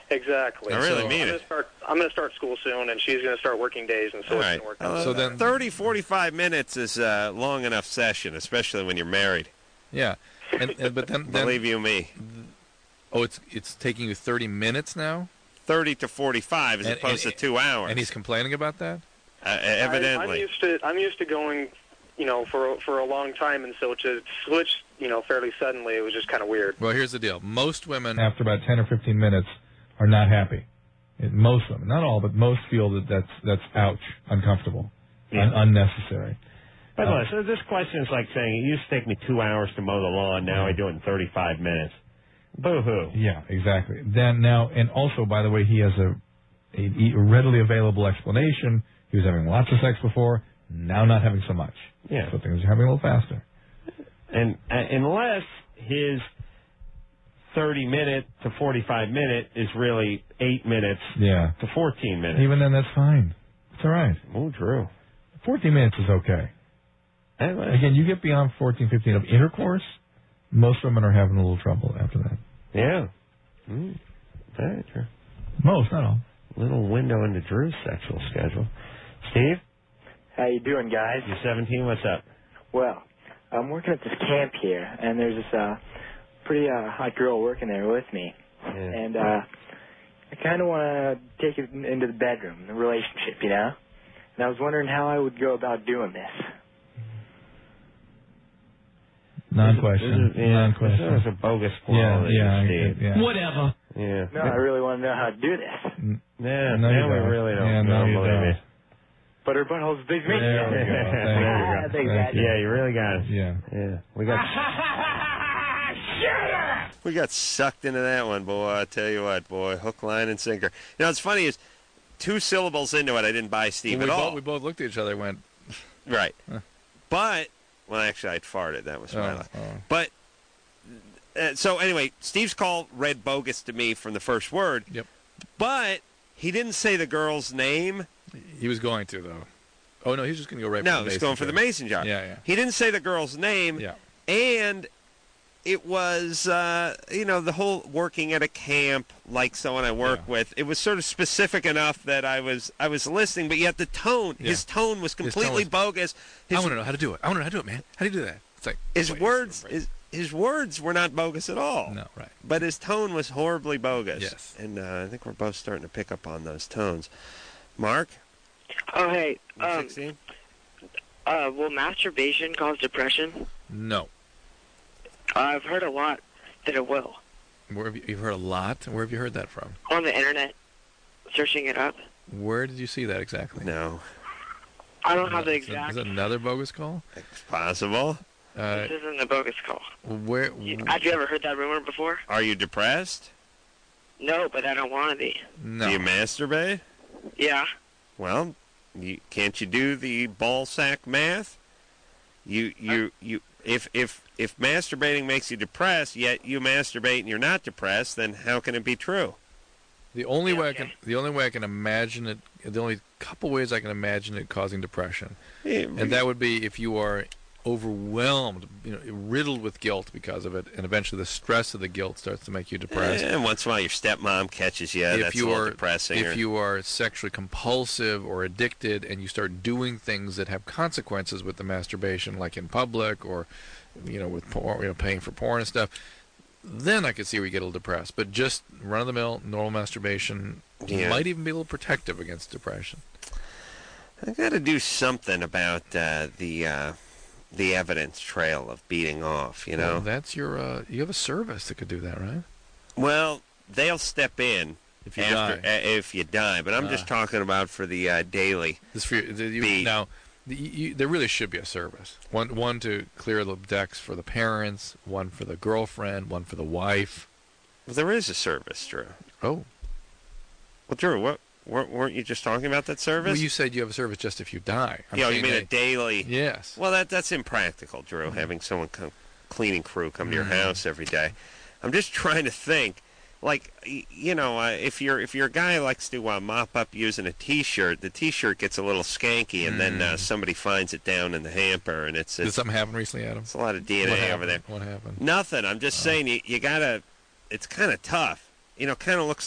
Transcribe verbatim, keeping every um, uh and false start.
Exactly. I really so mean I'm it. Gonna start, I'm going to start school soon, and she's going to start working days, and so All it's right. going to work out. Uh, So then- thirty, forty-five minutes is a long enough session, especially when you're married. Yeah, and, and but then, then Believe you me. oh, it's it's taking you thirty minutes now, thirty to forty-five as And- opposed and- to two hours. and he's complaining about that. uh, evidently. I, I'm used to I'm used to going, you know, for for a long time, and so to switch, you know, fairly suddenly, it was just kind of weird. Well, here's the deal: most women, After about ten or fifteen minutes, are not happy. It, most of them, not all, but most feel that that's that's ouch, uncomfortable, Yeah. un- unnecessary. By the Uh, way, so this question is like saying it used to take me two hours to mow the lawn. Now I do it in thirty-five minutes. Boo-hoo. Yeah, exactly. Then now, and also, by the way, he has a, a, a readily available explanation. He was having lots of sex before, now not having so much. Yeah. So things are happening a little faster. And uh, unless his thirty minute to forty-five minute is really eight minutes Yeah. to fourteen minutes. Even then, that's fine. It's all right. Oh, Drew. fourteen minutes is okay. Anyway. Again, you get beyond fourteen, fifteen of intercourse, most women are having a little trouble after that. Yeah. Mm, very true. Most, not all. Little window into Drew's sexual schedule. Steve? How you doing, guys? You're seventeen. What's up? Well, I'm working at this camp here, and there's this uh, pretty uh, hot girl working there with me. Yeah. And uh, I kind of want to take it into the bedroom, the relationship, you know? And I was wondering how I would go about doing this. Non-question. This is, yeah, Non-question. This is a bogus Yeah, quality, yeah, I Steve. get- yeah. Whatever. Yeah. No, I really want to know how to do this. N- Yeah, No, now you we don't. really don't. Yeah, no, don't you believe don't. me. But her butthole's big me. There we go. Ah, Thank thank you. God. Thank you. Yeah, you really got it. Yeah. Yeah. We got. We got sucked into that one, boy. I tell you what, boy. Hook, line, and sinker. You know, what's funny is two syllables into it, I didn't buy Steve we, at both, all. we both looked at each other and went, Right. Huh. But, well, actually, I'd farted. That was my oh, lie. oh. But, uh, so anyway, Steve's call read bogus to me from the first word. Yep. But he didn't say the girl's name. He was going to, though. Oh, no, he was just going to go right No, for he the was mason going for the jar. mason jar. Yeah, yeah. He didn't say the girl's name. Yeah. And it was, uh, you know, the whole working at a camp, like someone I work Yeah. with. It was sort of specific enough that I was I was listening, but yet the tone, Yeah. his tone was His tone completely was- bogus. His, I want to know how to do it. I want to know how to do it, man. How do you do that? It's like his wait, words, right. his, his words were not bogus at all. No, right. But his tone was horribly bogus. Yes. And uh, I think we're both starting to pick up on those tones. Mark, Oh, hey. you Um, sixteen? uh, will masturbation cause depression? No. I've heard a lot that it will. Where have you, you've heard a lot? Where have you heard that from? On the internet, searching it up. Where did you see that exactly? No. I don't have the Is that- exact. Is that another bogus call? It's possible. Uh, This isn't the bogus call. where? You, have you ever heard that rumor before? Are you depressed? No, but I don't want to be. No. Do you masturbate? Yeah. Well, you, can't you do the ball sack math? You you you if if if masturbating makes you depressed, yet you masturbate and you're not depressed, then how can it be true? The only Yeah, way I okay. can, the only way I can imagine it, the only couple ways I can imagine it causing depression, and that would be if you are overwhelmed, you know, riddled with guilt because of it, and eventually the stress of the guilt starts to make you depressed. And once in a while, your stepmom catches you. if That's you a little are, depressing. if or- you are sexually compulsive or addicted, and you start doing things that have consequences with the masturbation, like in public or, you know, with porn, you know, paying for porn and stuff, then I could see where you get a little depressed. But just run-of-the-mill, normal masturbation Yeah. might even be a little protective against depression. I got to do something about uh, the uh, the evidence trail of beating off. You know. Well, that's your. Uh, you have a service that could do that, right? Well, they'll step in If you after die. uh, if you die, but I'm Ah. just talking about for the uh, daily. This for you, you, Beat. now. The, you, there really should be a service. One, one to clear the decks for the parents. One for the girlfriend. One for the wife. Well, there is a service, Drew. Oh, Well, Drew, what weren't weren't you just talking about that service? well, you said you have a service just if you die. I'm Yeah, you saying mean a that- daily? Yes. Well, that that's impractical, Drew. Having someone come, cleaning crew come to your Mm. house every day. I'm just trying to think, like y- you know, uh, if you're if you're a guy who likes to uh, mop up using a T-shirt, the T-shirt gets a little skanky, and then uh, Mm. somebody finds it down in the hamper, and it's Did it's, something happen recently, Adam? it's a lot of D N A What over happened? there. What happened? Nothing. I'm just saying you you gotta. It's kind of tough. You know, kind of looks